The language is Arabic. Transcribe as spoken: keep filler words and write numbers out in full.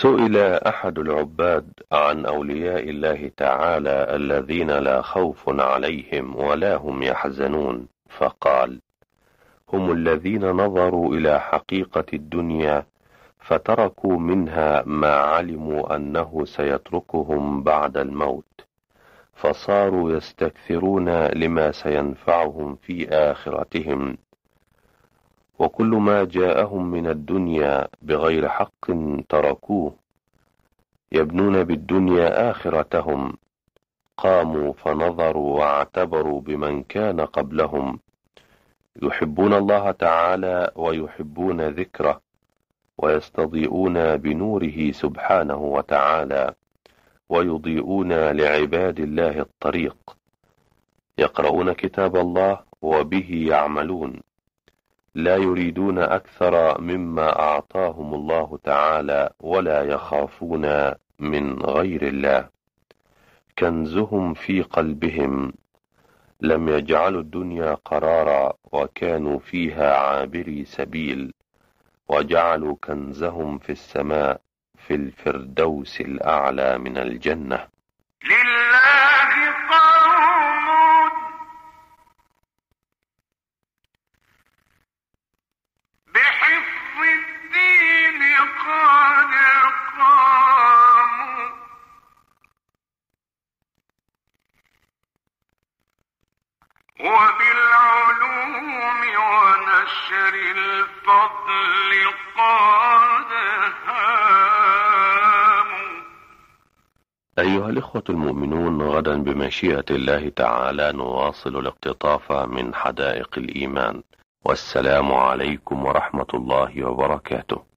سئل أحد العباد عن أولياء الله تعالى الذين لا خوف عليهم ولا هم يحزنون، فقال: هم الذين نظروا إلى حقيقة الدنيا فتركوا منها ما علموا أنه سيتركهم بعد الموت، فصاروا يستكثرون لما سينفعهم في آخرتهم، وكل ما جاءهم من الدنيا بغير حق تركوه، يبنون بالدنيا آخرتهم. قاموا فنظروا واعتبروا بمن كان قبلهم، يحبون الله تعالى ويحبون ذكره، ويستضيئون بنوره سبحانه وتعالى، ويضيئون لعباد الله الطريق، يقرؤون كتاب الله وبه يعملون، لا يريدون أكثر مما أعطاهم الله تعالى، ولا يخافون من غير الله. كنزهم في قلبهم، لم يجعلوا الدنيا قرارا، وكانوا فيها عابري سبيل، وجعلوا كنزهم في السماء في الفردوس الأعلى من الجنة. لله قوم بحفظ الدين قد قاموا، وبالعلوم ونشر الفضل قد هاموا. أيها الإخوة المؤمنون، غدا بمشيئة الله تعالى نواصل الاقتطاف من حدائق الإيمان، والسلام عليكم ورحمة الله وبركاته.